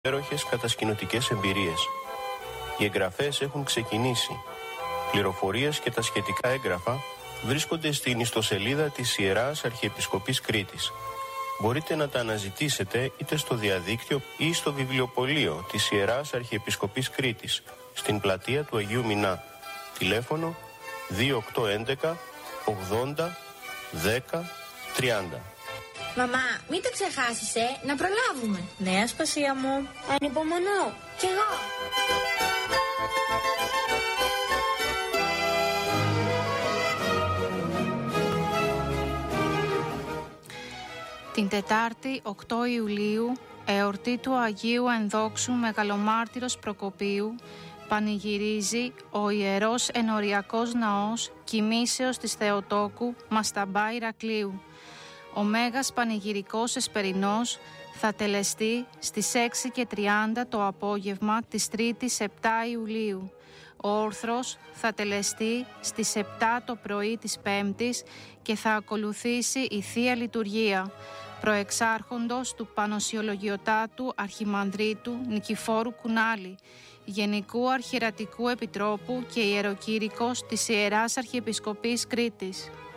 υπέροχες κατασκηνωτικές εμπειρίες. Οι εγγραφές έχουν ξεκινήσει. Πληροφορίες και τα σχετικά έγγραφα βρίσκονται στην ιστοσελίδα της Ιεράς Αρχιεπισκοπής Κρήτης. Μπορείτε να τα αναζητήσετε είτε στο διαδίκτυο ή στο βιβλιοπωλείο της Ιεράς Αρχιεπισκοπής Κρήτης, στην πλατεία του Αγίου Μινά. Τηλέφωνο 2811 80 10 30. Μαμά, μην το ξεχάσεις, να προλάβουμε. Ναι, Ασπασία μου. Ανυπομονώ. Κι εγώ. Την Τετάρτη 8 Ιουλίου, εορτή του Αγίου Ενδόξου Μεγαλομάρτυρος Προκοπίου, πανηγυρίζει ο Ιερός Ενοριακός Ναός Κοιμήσεως της Θεοτόκου Μασταμπά Ηρακλείου. Ο Μέγας Πανηγυρικός Εσπερινός θα τελεστεί στις 6:30 το απόγευμα της 3ης 7 Ιουλίου. Ο όρθρος θα τελεστεί στις 7 το πρωί της 5ης και θα ακολουθήσει η Θεία Λειτουργία, προεξάρχοντος του Πανοσιολογιοτάτου Αρχιμανδρίτου Νικηφόρου Κουνάλη, Γενικού Αρχιερατικού Επιτρόπου και Ιεροκήρυκος της Ιεράς Αρχιεπισκοπής Κρήτης.